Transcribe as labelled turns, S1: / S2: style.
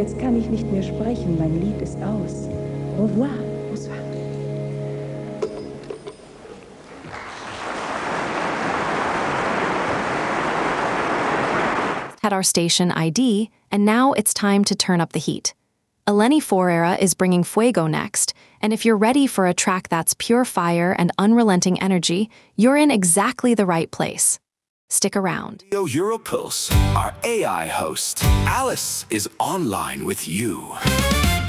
S1: Jetzt kann ich nicht mehr sprechen, mein Lied ist aus. Au revoir, bonsoir.
S2: Had our station ID, and now it's time to turn up the heat. Eleni Foureira is bringing Fuego next, and if you're ready for a track that's pure fire and unrelenting energy, you're in exactly the right place. Stick around.
S3: Europulse, our AI host, Alice, is online with you.